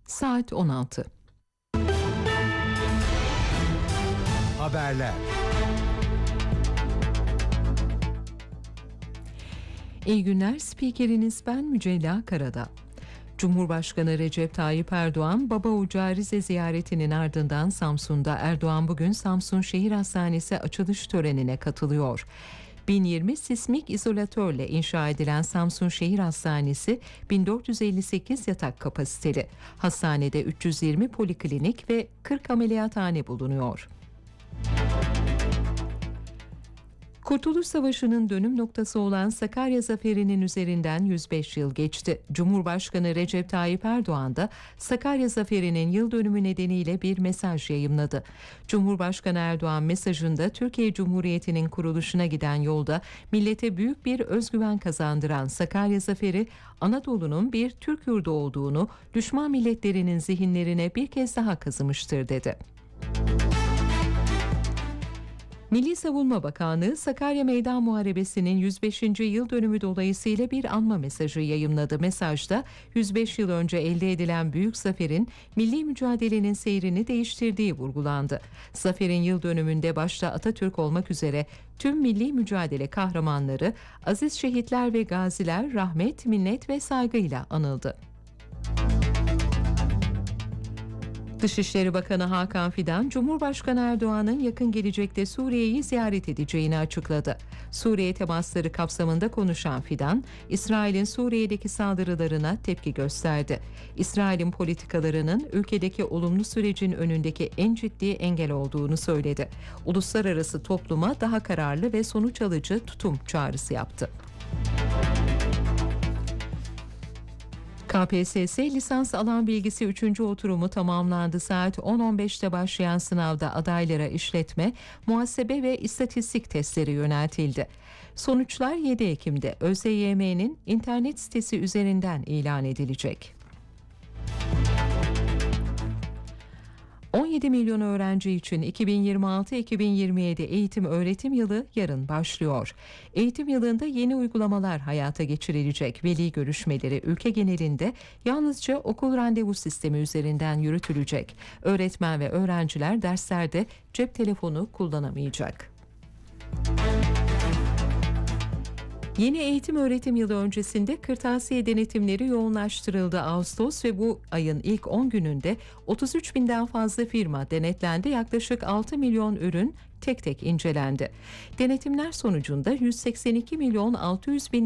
Saat 16. Haberler. İyi günler, spikeriniz ben Mücella Karadağ. Cumhurbaşkanı Recep Tayyip Erdoğan, Baba Ocağı Rize ziyaretinin ardından Samsun'da. Erdoğan bugün Samsun Şehir Hastanesi açılış törenine katılıyor. 1020 sismik izolatörle inşa edilen Samsun Şehir Hastanesi 1458 yatak kapasiteli. Hastanede 320 poliklinik ve 40 ameliyathane bulunuyor. Kurtuluş Savaşı'nın dönüm noktası olan Sakarya Zaferi'nin üzerinden 105 yıl geçti. Cumhurbaşkanı Recep Tayyip Erdoğan da Sakarya Zaferi'nin yıl dönümü nedeniyle bir mesaj yayımladı. Cumhurbaşkanı Erdoğan mesajında Türkiye Cumhuriyeti'nin kuruluşuna giden yolda millete büyük bir özgüven kazandıran Sakarya Zaferi, Anadolu'nun bir Türk yurdu olduğunu düşman milletlerinin zihinlerine bir kez daha kazımıştır dedi. Milli Savunma Bakanlığı Sakarya Meydan Muharebesi'nin 105. yıl dönümü dolayısıyla bir anma mesajı yayımladı. Mesajda 105 yıl önce elde edilen büyük zaferin milli mücadelenin seyrini değiştirdiği vurgulandı. Zaferin yıl dönümünde başta Atatürk olmak üzere tüm milli mücadele kahramanları, aziz şehitler ve gaziler rahmet, minnet ve saygıyla anıldı. Dışişleri Bakanı Hakan Fidan, Cumhurbaşkanı Erdoğan'ın yakın gelecekte Suriye'yi ziyaret edeceğini açıkladı. Suriye temasları kapsamında konuşan Fidan, İsrail'in Suriye'deki saldırılarına tepki gösterdi. İsrail'in politikalarının ülkedeki olumlu sürecin önündeki en ciddi engel olduğunu söyledi. Uluslararası topluma daha kararlı ve sonuç alıcı tutum çağrısı yaptı. KPSS lisans alan bilgisi 3. oturumu tamamlandı. Saat 10.15'te başlayan sınavda adaylara işletme, muhasebe ve istatistik testleri yöneltildi. Sonuçlar 7 Ekim'de ÖSYM'nin internet sitesi üzerinden ilan edilecek. 17 milyon öğrenci için 2026-2027 eğitim öğretim yılı yarın başlıyor. Eğitim yılında yeni uygulamalar hayata geçirilecek. Veli görüşmeleri ülke genelinde yalnızca okul randevu sistemi üzerinden yürütülecek. Öğretmen ve öğrenciler derslerde cep telefonu kullanamayacak. Yeni eğitim öğretim yılı öncesinde kırtasiye denetimleri yoğunlaştırıldı. Ağustos ve bu ayın ilk 10 gününde 33 binden fazla firma denetlendi. Yaklaşık 6 milyon ürün tek tek incelendi. Denetimler sonucunda 182 milyon 600 bin